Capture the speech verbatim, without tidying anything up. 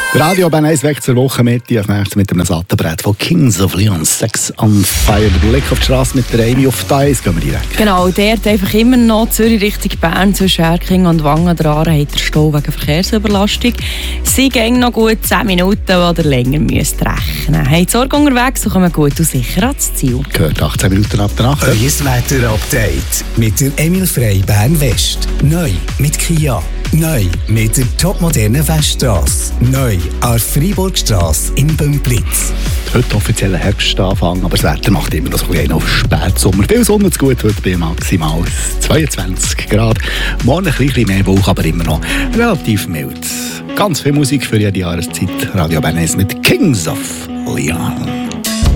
Radio Bern eins weg zur Wochenmitte. Als nächstes mit einem satten Brett von Kings of Leon, Sex on Fire. Der Blick auf die Straße mit der Amy auf die Eins gehen wir direkt. Genau, dort einfach immer noch Zürich Richtung Bern zwischen Erking und Wangen dran hat der Stau wegen Verkehrsüberlastung. Sie gehen noch gut zehn Minuten oder länger müsst rechnen. Haben Sorge unterwegs, so kommen gut und sicher ans Ziel. Gehört achtzehn Minuten ab der Nacht. Euer Wetter-Update mit der Emil Frey Bern West. Neu mit Kia. Neu mit der topmodernen Weststrasse. Neu an der Freiburgstrasse in Bümplitz. Heute offizieller Herbstanfang, aber das Wetter macht immer noch so ein auf Spätsommer. Viel Sonne zu gut, heute bei maximal zweiundzwanzig Grad. Morgen ein bisschen mehr Wolken, aber immer noch relativ mild. Ganz viel Musik für jede Jahreszeit. Radio Bern eins mit Kings of Leon.